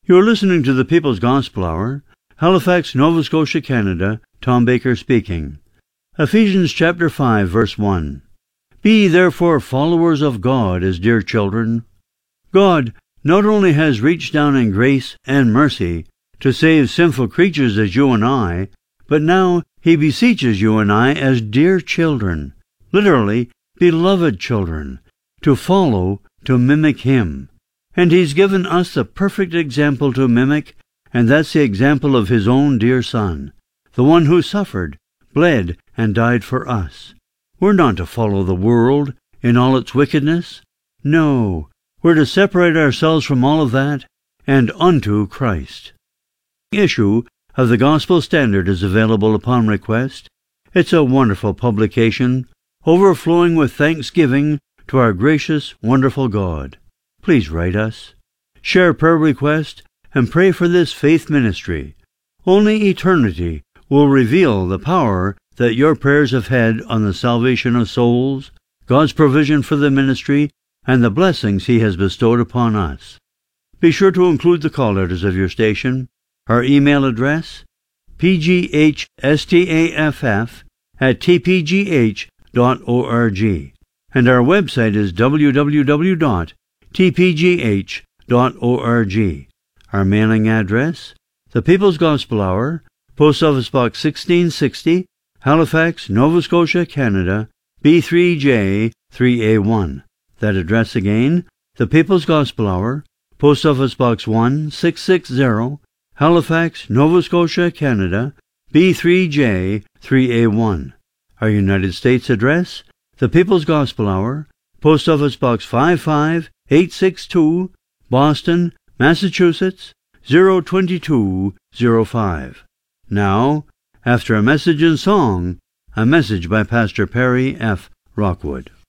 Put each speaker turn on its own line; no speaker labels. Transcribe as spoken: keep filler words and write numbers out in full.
You're listening to the People's Gospel Hour, Halifax, Nova Scotia, Canada. Tom Baker speaking. Ephesians chapter five, verse one. Be ye therefore followers of God as dear children. God not only has reached down in grace and mercy to save sinful creatures as you and I, but now he beseeches you and I as dear children, literally beloved children, to follow, to mimic him. And he's given us the perfect example to mimic, and that's the example of his own dear Son, the one who suffered, bled, and died for us. We're not to follow the world in all its wickedness. No, we're to separate ourselves from all of that and unto Christ. The issue of the Gospel Standard is available upon request. It's a wonderful publication, overflowing with thanksgiving to our gracious, wonderful God. Please write us, share prayer request, and pray for this faith ministry. Only eternity will reveal the power that your prayers have had on the salvation of souls, God's provision for the ministry, and the blessings he has bestowed upon us. Be sure to include the call letters of your station, our email address, p g h staff at t p g h dot org, and our website is w w w dot t p g h dot org. Our mailing address, The People's Gospel Hour, Post Office Box sixteen sixty, Halifax, Nova Scotia, Canada, B three J three A one. That address again, The People's Gospel Hour, Post Office Box one six six zero, Halifax, Nova Scotia, Canada, B three J three A one. Our United States address, The People's Gospel Hour, Post Office Box five five eight six two, Boston, Massachusetts, zero two two zero five. Now, after a message and song, a message by Pastor Perry F. Rockwood.